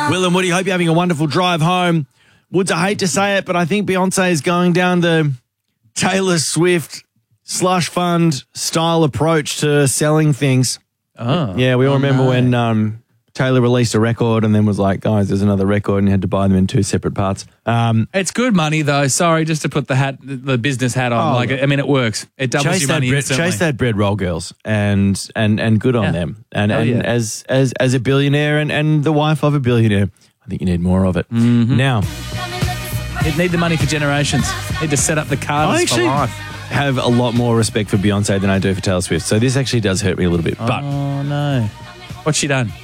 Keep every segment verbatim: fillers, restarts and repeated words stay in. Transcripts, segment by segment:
Will and Woody, hope you're having a wonderful drive home. Woods, I hate to say it, but I think Beyonce is going down the Taylor Swift slush fund style approach to selling things. Oh. Yeah, we all oh, remember no. when um, Taylor released a record and then was like, guys, there's another record, and you had to buy them in two separate parts. Um, It's good money, though. Sorry, just to put the hat, the business hat on. Oh, like, I mean, it works. It doubles chase your that money bread, instantly. chase that bread roll, girls, and and and good on Yeah. them. And Oh, and yeah. as as as a billionaire and, and the wife of a billionaire, I think you need more of it. Mm-hmm. Now, It need the money for generations. Need to set up the I cards for actually life. have a lot more respect for Beyonce than I do for Taylor Swift. So this actually does hurt me a little bit. But Oh, no. What's she done?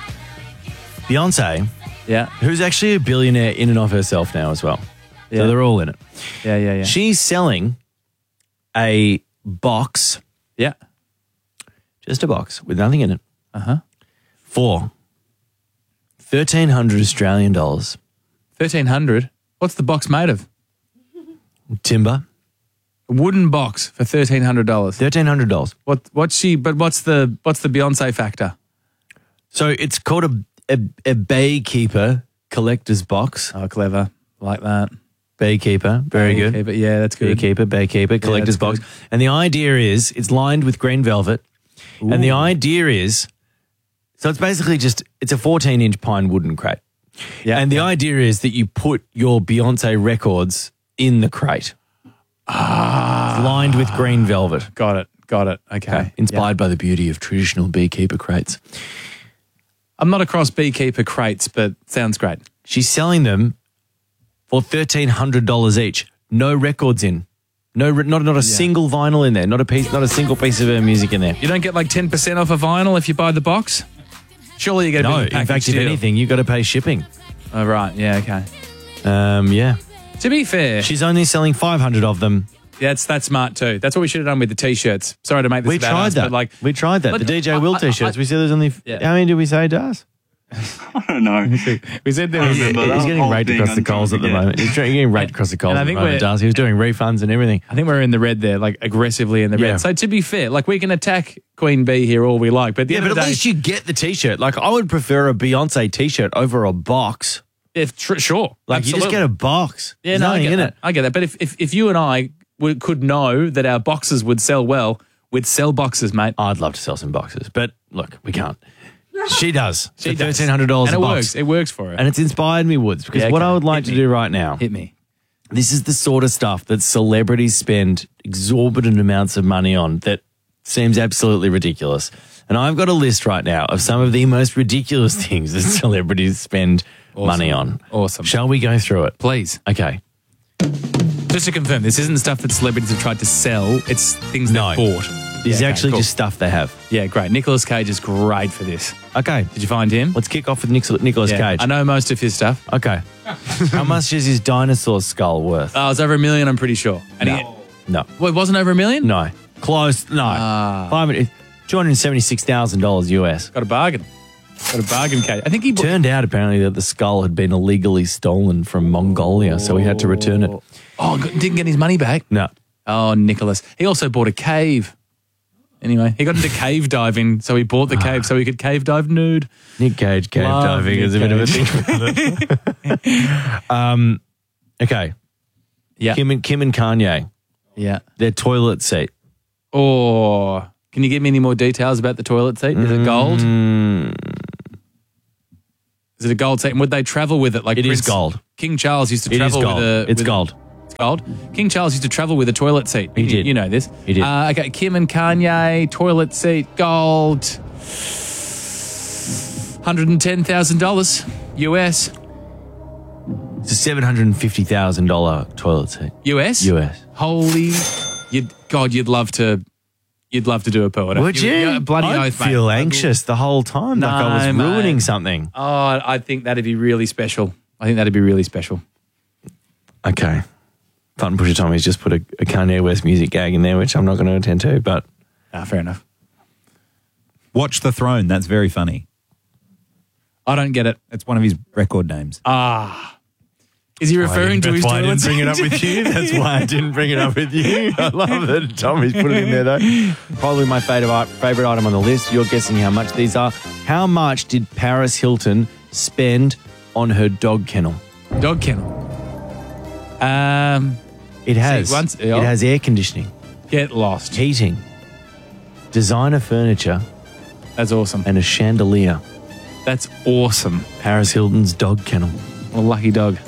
Beyonce, Yeah. who's actually a billionaire in and of herself now as well. Yeah. So they're all in it. Yeah, yeah, yeah. She's selling a box, yeah. just a box with nothing in it, Uh-huh. for thirteen hundred Australian dollars. thirteen hundred. What's the box made of? Timber, A wooden box for thirteen hundred dollars. thirteen hundred dollars. What? What's she? But what's the what's the Beyonce factor? So it's called a, a, a Baykeeper collector's box. Oh, clever. Like that. Baykeeper, very good. Okay, but yeah, that's good. Beekeeper, Baykeeper, collector's that's box. good. And the idea is it's lined with green velvet. And the idea is, so it's basically just, it's a fourteen inch pine wooden crate. Yeah. And the idea is that you put your Beyonce records in the crate. Ah. Lined with green velvet. Got it. Got it. Okay. Inspired by the beauty of traditional beekeeper crates. I'm not across beekeeper crates, but sounds great. She's selling them for thirteen hundred dollars each. No records in. No, re- not not a single vinyl in there. Not a piece. Not a single piece of her music in there. You don't get like ten percent off a vinyl if you buy the box? Surely you get a No, bit of a in package fact, if deal. anything, you got to pay shipping. Oh, right. Yeah, okay. Um, yeah. To be fair, She's only selling five hundred of them. yeah, that's, that's smart too. That's what we should have done with the T-shirts. Sorry to make this We about tried us, that. but like, we tried that. But The D J I- Will I- t-shirts. I- we said there's only. Yeah. How many did we say to us? I don't know. we said there I was... remember He's that getting whole raked thing across the I'm coals at trying the to moment. He's trying- getting raked across the coals And I at the think moment, we're- does. He was doing refunds and everything. I think we're in the red there, like aggressively in the Yeah. red. So to be fair, like we can attack Queen Bee here all we like, but at the Yeah, end but of at the day, least you get the t-shirt. Like, I would prefer a Beyonce t-shirt over a box. if tr- sure, Like, you just absolutely. get a box. Yeah, There's no, I nothing get in that. it. I get that. But if, if, if you and I would, could know that our boxes would sell well, we'd sell boxes, mate. I'd love to sell some boxes, but look, we can't. She does. She for does. thirteen hundred dollars And a it box. works. It works for her. And it's inspired me, Woods, because Yeah, what okay. I would like Hit to me. do right now, Hit me. this is the sort of stuff that celebrities spend exorbitant amounts of money on that seems absolutely ridiculous. And I've got a list right now of some of the most ridiculous things that celebrities spend Awesome. money on. Awesome. Shall we go through it? Please. Okay. Just to confirm, this isn't stuff that celebrities have tried to sell. It's things No. they've bought. This is Yeah, okay, actually cool. just stuff they have. Yeah, great. Nicolas Cage is great for this. Okay. Did you find him? Let's kick off with Nic- Nicolas Yeah, Cage. I know most of his stuff. Okay. How much is his dinosaur skull worth? Oh, it's over a million, I'm pretty sure. And he, No. well, it wasn't over a million? No. Close. No. Ah. Five hundred, two hundred seventy-six thousand dollars U S. Got a bargain. Got a bargain, Cage. I think he bought. Turned out apparently that the skull had been illegally stolen from Mongolia, so he had to return it. Oh, didn't get his money back? No. Oh, Nicholas. He also bought a cave. Anyway, he got into cave diving, so he bought the cave so he could cave dive nude. Nick Cage cave Love diving Nick is a bit of a Cage. thing. um, okay. Yeah. Kim and, Kim and Kanye, Yeah. their toilet seat. Oh, can you give me any more details about the toilet seat? Is it gold? Mm, Is it a gold seat? And would they travel with it? Like It is Prince- gold. King Charles used to it is travel gold. with a. it's with- gold. It's gold. King Charles used to travel with a toilet seat. He You- did. You know this. He did. Uh, okay, Kim and Kanye, toilet seat, gold. one hundred ten thousand dollars U S. It's a seven hundred fifty thousand dollars toilet seat. U S? U S. Holy, you'd, God, you'd love to, you'd love to do a photo. Would you? you're a bloody I'd oath, mate. feel anxious the whole time, like I was No, ruining mate. something. Oh, I think that'd be really special. I think that'd be really special. Okay. Button Pusher Tommy's just put a, a Kanye West music gag in there, which I'm not going to attend to, but Ah, fair enough. Watch the Throne. That's very funny. I don't get it. That's one of his record names. Ah. Is he referring to his That's why I toilet didn't bring it up seat? with you. That's why I didn't bring it up with you. I love that Tommy's put it in there, though. Probably my favorite favorite item on the list. You're guessing how much these are. How much did Paris Hilton spend on her dog kennel? Dog kennel. Um, It has. See, once- it yeah. has air conditioning, get lost. heating, designer furniture, That's awesome. and a chandelier. That's awesome. Paris Hilton's dog kennel. What a lucky dog.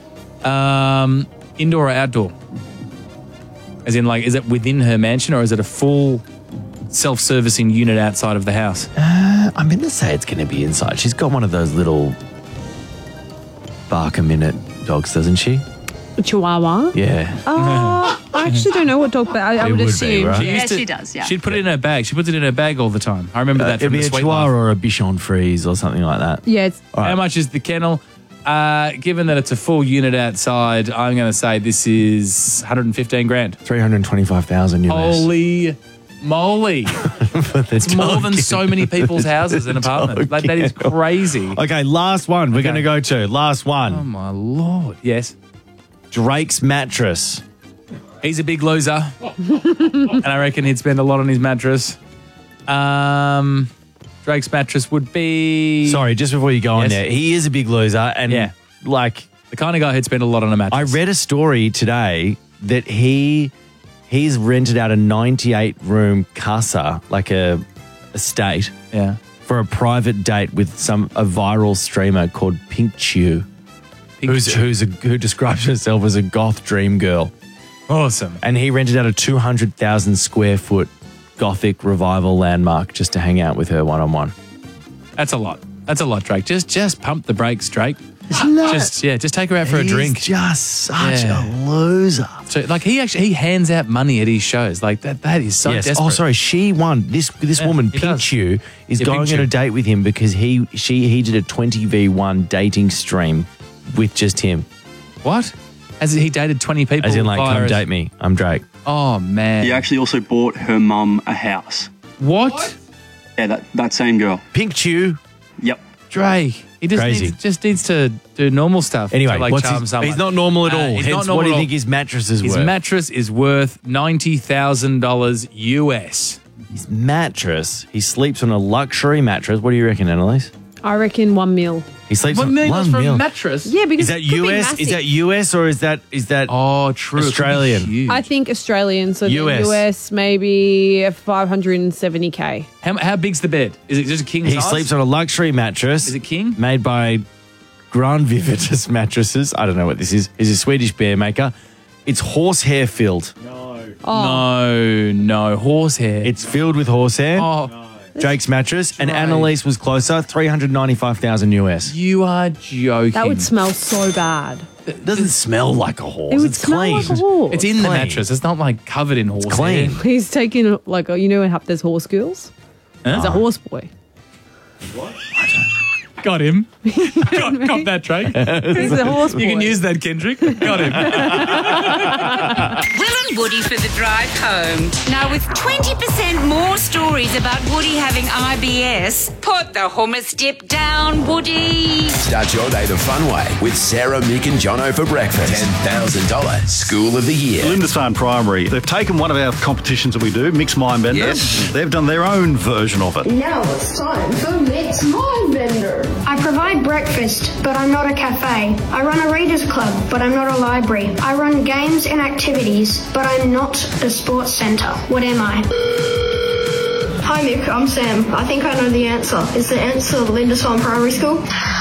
Um, indoor or outdoor? As in, like, is it within her mansion or is it a full self-servicing unit outside of the house? Uh, I'm going to say it's going to be inside. She's got one of those little bark a minute dogs, doesn't she? A Chihuahua? Yeah. Uh, I actually don't know what dog, but I, I It would would be, assume. right? She Yeah, used to- she does, yeah. She'd put it in her bag. She puts it in her bag all the time. I remember that It'd from be the a Sweet Chihuahua Life. or a Bichon Frise or something like that. Yeah, it's, All right. How much is the kennel? Uh, given that it's a full unit outside, I'm going to say this is one hundred fifteen grand. three hundred twenty-five thousand U S. Holy moly. It's more than so many people's houses and apartments. Like, that is crazy. Okay, last one we're Okay. going to go to. Last one. Oh, my Lord. Yes. Drake's mattress. He's a big loser. And I reckon he'd spend a lot on his mattress. Um, Drake's mattress would be... Sorry, just before you go on Yes. there, he is a big loser. And Yeah. like, The kind of guy who'd spend a lot on a I mattress. read a story today that he he's rented out a ninety-eight room casa, like a estate, Yeah. for a private date with some a viral streamer called Pink Chew, who's who's a, who describes herself as a goth dream girl. Awesome. And he rented out a two hundred thousand square foot gothic revival landmark just to hang out with her one on one. That's a lot. That's a lot, Drake. Just just pump the brakes, Drake. Isn't that? Just yeah, just take her out for a He's drink. just such Yeah. a loser. So like he actually he hands out money at his shows. Like that that is so yes. desperate. Oh, sorry. She won. This this Yeah, woman, he does. Pinchu, is Yeah, going Pinchu. on a date with him because he she he did a twenty v one dating stream with just him. What? As in he dated twenty people. As in, like, via come his- date me. I'm Drake. Oh man. He actually also bought her mum a house. What? Yeah, that, that same girl. Pink Chew. Yep. Drake. He just Crazy. needs, just needs to do normal stuff. Anyway, to, like, what's charm his, someone. he's not normal at Uh, all. he's Hence, not normal what do you at all. think his mattress is His worth? mattress is worth ninety thousand dollars U S. his mattress. He sleeps on a luxury mattress. What do you reckon, Annalise? I reckon one mil. He sleeps One on million dollars one for a mil. mattress? Yeah, because Is that it could be U S? massive. Is that U S or is that is that? Oh, true. It could be Australian. huge. I think Australian, so U S. the U S maybe five hundred seventy K. How, how big's the bed? Is it just a king He size? sleeps on a luxury mattress. Is it king? Made by Grand Vivitas mattresses. I don't know what this is. He's a Swedish bear maker. It's horsehair filled. No, no. Horsehair. It's filled with horsehair. oh, Drake's mattress. And Drake. Annalise was closer. three hundred ninety-five thousand U S. you are joking. That would smell so bad. It doesn't smell like a horse. It would it's smell clean. like a horse. It's in the clean. mattress. It's not like covered in horsehair. clean. He's taking, like, you know how there's horse girls? Huh? He's a horse boy. Got him. got, got that, Drake. He's a horse boy. You can use that, Kendrick. Got him. Will and Woody for the drive home. Now, with twenty percent more stories about Woody having I B S, put the hummus dip down, Woody. Start your day the fun way with Sarah, Mick and Jono for breakfast. ten thousand dollars School of the Year. Lindisfarne Primary, they've taken one of our competitions that we do, Mix Mindbender. Yes. They've done their own version of it. Now it's time for Mix Mindbender. I provide breakfast, but I'm not a cafe. I run a readers club, but I'm not a library. I run games and activities, but I'm not a sports centre. What am I? Hi Mick, I'm Sam. I think I know the answer. Is the answer Lindisfarne Primary School?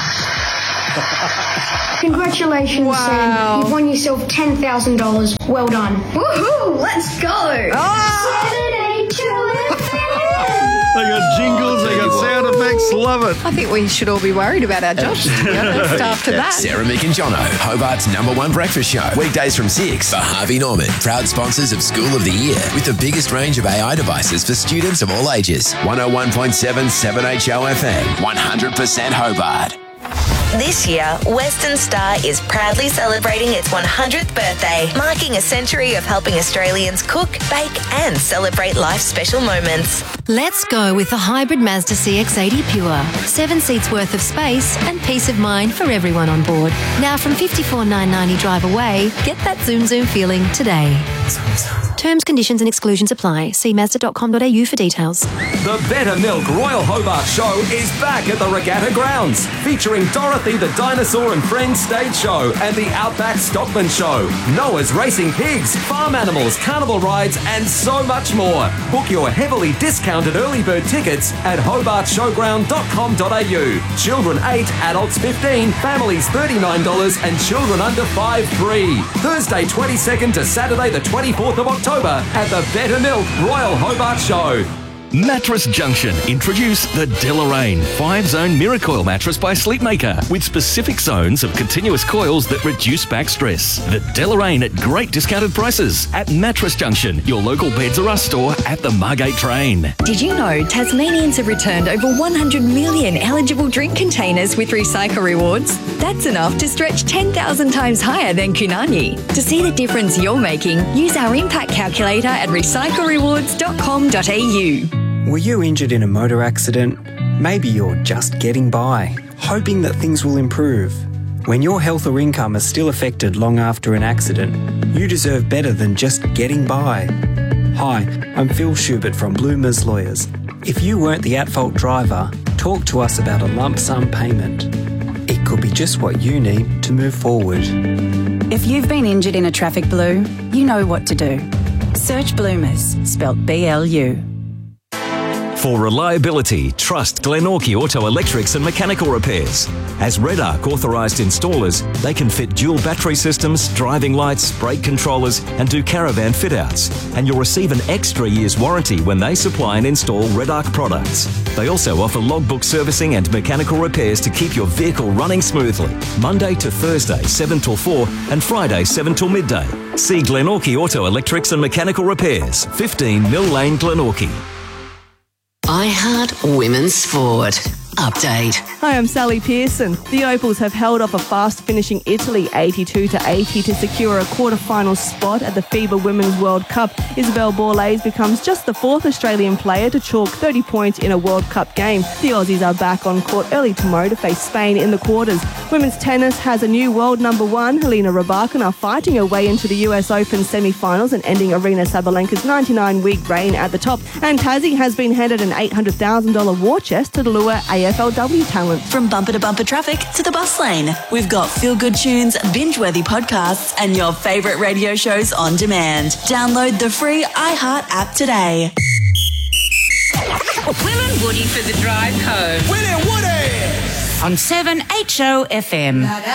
Congratulations, Wow. Sam. You've won yourself ten thousand dollars. Well done. Woohoo! Let's go! Saturday Children. They got jingles, they got sound effects, love it. I think we should all be worried about our jobs, to be honest, after that. Sarah, Mick and Jono, Hobart's number one breakfast show. Weekdays from six for Harvey Norman, proud sponsors of School of the Year with the biggest range of A I devices for students of all ages. one oh one point seven seven H O F M, one hundred percent Hobart. This year, Western Star is proudly celebrating its one hundredth birthday, marking a century of helping Australians cook, bake and celebrate life's special moments. Let's go with the hybrid Mazda C X eighty Pure. Seven seats worth of space and peace of mind for everyone on board. Now from fifty-four thousand nine hundred ninety drive away, get that Zoom Zoom feeling today. Terms, conditions and exclusions apply. See mazda dot com dot a u for details. The Better Milk Royal Hobart Show is back at the Regatta Grounds, featuring Dorothy the Dinosaur and Friends stage show and the Outback Stockman Show, Noah's Racing Pigs, farm animals, carnival rides and so much more. Book your heavily discounted early bird tickets at hobart showground dot com dot a u. Children eight, adults fifteen, families thirty-nine dollars and children under five free. Thursday twenty-second to Saturday the twenty-fourth of October at the Better Milk Royal Hobart Show. Mattress Junction introduce the Deloraine five-zone Miracoil mattress by Sleepmaker with specific zones of continuous coils that reduce back stress. The Deloraine at great discounted prices at Mattress Junction, your local Beds R Us store at the Margate train. Did you know Tasmanians have returned over one hundred million eligible drink containers with Recycle Rewards? That's enough to stretch ten thousand times higher than Kunani. To see the difference you're making, use our impact calculator at recycle rewards dot com dot a u. Were you injured in a motor accident? Maybe you're just getting by, hoping that things will improve. When your health or income is still affected long after an accident, you deserve better than just getting by. Hi, I'm Phil Schubert from Bloomers Lawyers. If you weren't the at-fault driver, talk to us about a lump sum payment. It could be just what you need to move forward. If you've been injured in a traffic blue, you know what to do. Search Bloomers, spelt B L U. For reliability, trust Glenorchy Auto Electrics and Mechanical Repairs. As Red Arc authorised installers, they can fit dual battery systems, driving lights, brake controllers and do caravan fit-outs. And you'll receive an extra year's warranty when they supply and install Red Arc products. They also offer logbook servicing and mechanical repairs to keep your vehicle running smoothly. Monday to Thursday, seven till four and Friday, seven till midday. See Glenorchy Auto Electrics and Mechanical Repairs, fifteen Mill Lane, Glenorchy. iHeart Women's Sport. Update. Hi, I'm Sally Pearson. The Opals have held off a fast-finishing Italy eighty-two to eighty to secure a quarter-final spot at the FIBA Women's World Cup. Isabel Borlase becomes just the fourth Australian player to chalk thirty points in a World Cup game. The Aussies are back on court early tomorrow to face Spain in the quarters. Women's tennis has a new world number one. Helena Rybakina fighting her way into the U S Open semi-finals and ending Arina Sabalenka's ninety-nine-week reign at the top. And Tassie has been handed an eight hundred thousand dollars war chest to lure A F L W talent. From bumper to bumper traffic to the bus lane, we've got feel-good tunes, binge-worthy podcasts and your favourite radio shows on demand. Download the free iHeart app today. Will and Woody for the drive home. Will and Woody! On seven H O F M.